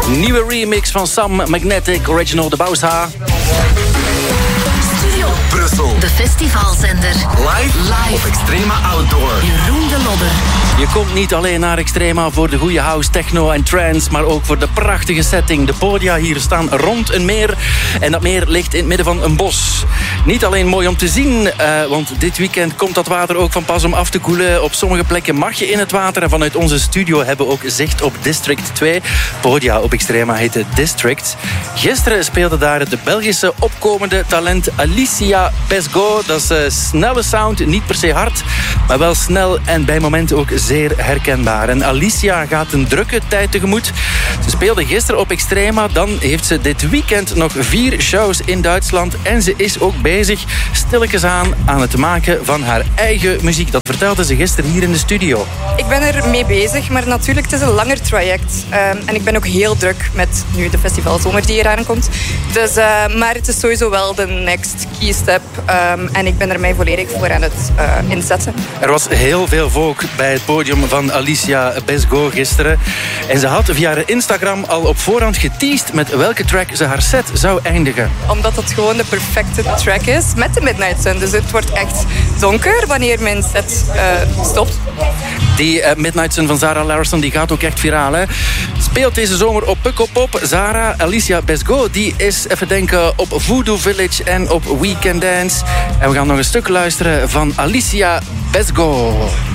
Nieuwe remix van Sam Magnetic, Original de Bausa. Studio Brussel. De festivalzender. Live op Extrema Outdoor. Jeroen de Lodder. Je komt niet alleen naar Extrema voor de goede house, techno en trance, maar ook voor de prachtige setting. De podia hier staan rond een meer en dat meer ligt in het midden van een bos. Niet alleen mooi om te zien, want dit weekend komt dat water ook van pas om af te koelen. Op sommige plekken mag je in het water en vanuit onze studio hebben we ook zicht op District 2. Podia op Extrema heet District. Gisteren speelde daar het Belgische opkomende talent Alicia Besgo. Dat is snelle sound, niet per se hard, maar wel snel en bij momenten ook zeer herkenbaar. En Alicia gaat een drukke tijd tegemoet. Ze speelde gisteren op Extrema, dan heeft ze dit weekend nog 4 shows in Duitsland en ze is ook bezig stilletjes aan het maken van haar eigen muziek. Dat vertelde ze gisteren hier in de studio. Ik ben er mee bezig, maar natuurlijk, het is een langer traject. En ik ben ook heel druk met nu de festivalzomer die eraan komt. Dus, maar het is sowieso wel de next key step. En ik ben er mij volledig voor aan het inzetten. Er was heel veel volk bij het podium van Alicia Besgo gisteren. En ze had via haar Instagram al op voorhand geteased met welke track ze haar set zou eindigen. Omdat het gewoon de perfecte track is met de Midnight Sun. Dus het wordt echt donker wanneer mijn set stopt. Die Midnight Sun van Zara Larsson die gaat ook echt viraal. Hè? Speelt deze zomer op Pukkelpop. Zara, Alicia Besgo, die is even denken op Voodoo Village en op Weekend Dance. En we gaan nog een stuk luisteren van Alicia Besgo.